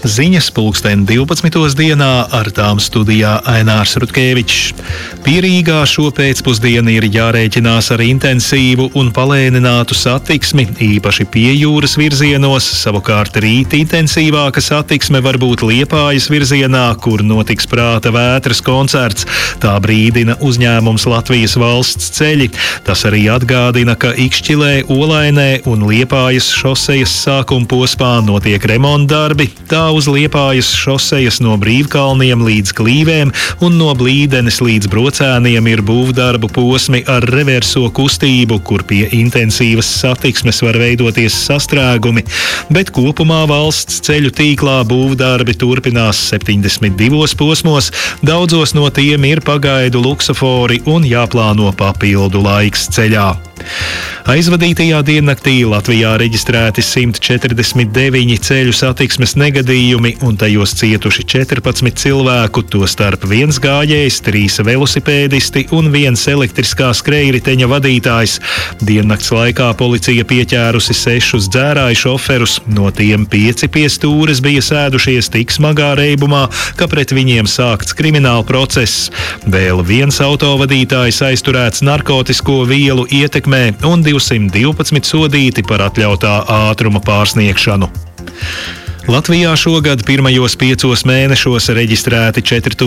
Ziņas pulksten 12. dienā, ar tām studijā Ainārs Rutkevičs. Pie Rīgā šo pēcpusdienu ir jārēķinās ar intensīvu un palēninātu satiksmi, īpaši pie jūras virzienos, savukārt rīt intensīvāka satiksme var būt Liepājas virzienā, kur notiks Prāta vētras koncerts. Tā brīdina uzņēmums Latvijas valsts ceļi. Tas arī atgādina, ka Ikšķilē, Olainē un Liepājas šosejas sākuma posmā notiek remontdarbi. Tā uz Liepājas šosejas no Brīvkalniem līdz Klīvēm un no Blīdenes līdz Brocēniem ir būvdarbu posmi ar reverso kustību, kur pie intensīvas satiksmes var veidoties sastrēgumi, bet kopumā valsts ceļu tīklā būvdarbi turpinās 72 posmos, daudzos no tiem ir pagaidu luksofori un jāplāno papildu laiks ceļā. Aizvadītajā diennaktī Latvijā reģistrēti 149 ceļu satiksmes negadījumi un tajos cietuši 14 cilvēku, tostarp 1 gājējs, 3 velosipēdisti un 1 elektriskā skrejriteņa vadītājs. Diennakts laikā policija pieķērusi 6 dzērāju šoferus, no tiem 5 pie stūres bija sēdušies tik smagā reibumā, ka pret viņiem sākts krimināla process. Vēl 1 autovadītājs aizturēts narkotisko vielu ietekmē un 212 sodīti par atļautā ātruma pārsniegšanu. Latvijā šogad pirmajos 5 mēnešos reģistrēti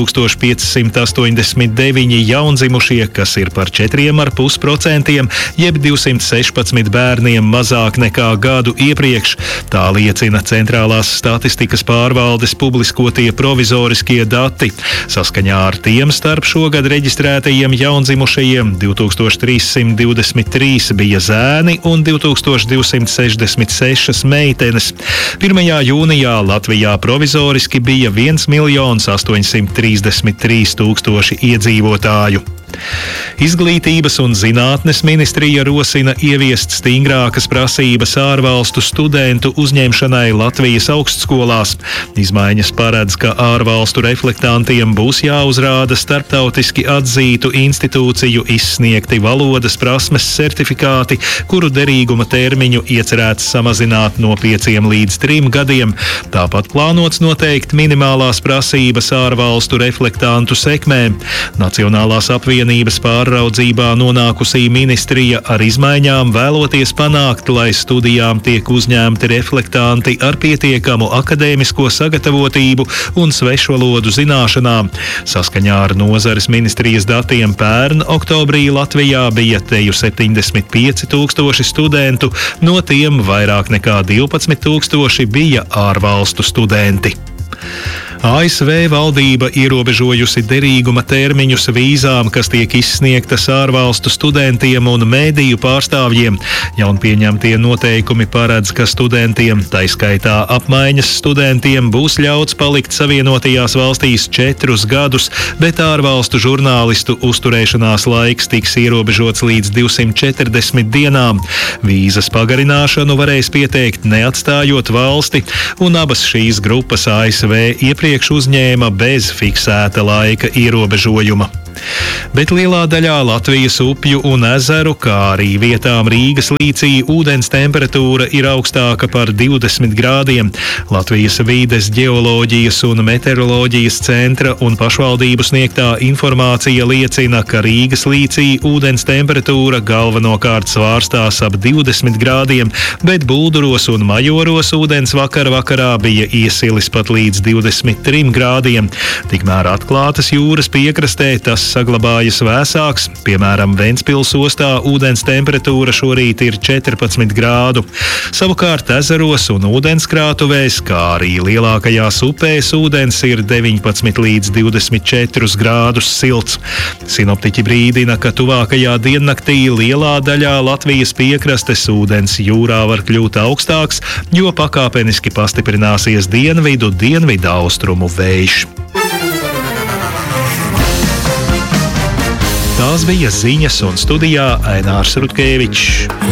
4589 jaundzimušie, kas ir par 4,5%, jeb 216 bērniem mazāk nekā gadu iepriekš. Tā liecina Centrālās statistikas pārvaldes publiskotie provizoriskie dati. Saskaņā ar tiem starp šogad reģistrētajiem jaundzimušajiem 2323 bija zēni un 2266 meitenes. 1. jūnijā Latvijā provizoriski bija 1 833 000 iedzīvotāju. Izglītības un zinātnes ministrija rosina ieviest stingrākas prasības ārvalstu studentu uzņemšanai Latvijas augstskolās. Izmaiņas paredz, ka ārvalstu reflektantiem būs jāuzrāda starptautiski atzītu institūciju izsniegti valodas prasmes certifikāti, kuru derīguma termiņu iecerēts samazināt no 5 līdz 3 gadiem. Tāpat plānots noteikt minimālās prasības ārvalstu reflektantu sekmēm. Nacionālās apvienības pārraudzībā nonākusī ministrija ar izmaiņām vēloties panākt, lai studijām tiek uzņemti reflektanti ar pietiekamu akadēmisko sagatavotību un svešvalodu zināšanām. Saskaņā ar nozares ministrijas datiem pērn oktobrī Latvijā bija teju 75 000 studentu, no tiem vairāk nekā 12 000 bija ārvalstu studenti. ASV valdība ierobežojusi derīguma termiņus vīzām, kas tiek izsniegtas ārvalstu studentiem un mēdīju pārstāvjiem. Jaunpieņemtie noteikumi paredz, ka studentiem, taiskaitā apmaiņas studentiem, būs ļauts palikt Savienotajās valstīs 4 gadus, bet ārvalstu žurnālistu uzturēšanās laiks tiks ierobežots līdz 240 dienām. Vīzas pagarināšanu varēs pieteikt neatstājot valsti, un abas šīs grupas ASV iepriekš uzņēma bez fiksēta laika ierobežojuma. Bet lielā daļā Latvijas upju un ezeru, kā arī vietām Rīgas līcī, ūdens temperatūra ir augstāka par 20 grādiem. Latvijas vides, ģeoloģijas un meteoroloģijas centra un pašvaldību sniegtā informācija liecina, ka Rīgas līcī ūdens temperatūra galvenokārt svārstās ap 20 grādiem, bet Bulduros un Majoros ūdens vakarā bija iesilis pat līdz 23 grādiem. Tikmēr atklātas jūras piekrastē tas saglabājas vēsāks, piemēram, Ventspils ostā ūdens temperatūra šorīt ir 14 grādu. Savukārt ezeros un ūdenskrātuvēs, kā arī lielākajās upēs, ūdens ir 19 līdz 24 grādus silts. Sinoptiķi brīdina, ka tuvākajā diennaktī lielā daļā Latvijas piekrastes ūdens jūrā var kļūt augstāks, jo pakāpeniski pastiprināsies dienvidu-austrumu vējš. Tās bija ziņas un studijā Ainārs Rutkevičs.